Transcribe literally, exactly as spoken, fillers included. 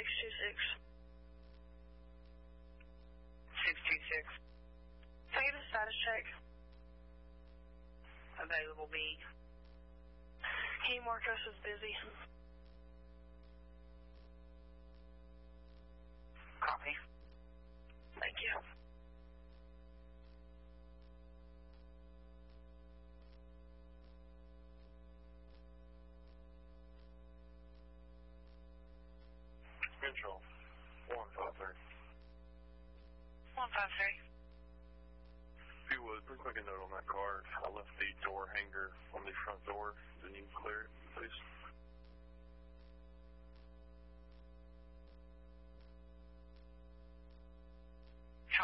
six two six. six two six. Can I get a status check? Available beat. Can you mark us as busy? Copy. Thank you. Control. one five three. one five three. If you would, please make a note on that card. I left the door hanger on the front door. Then you can clear it, please.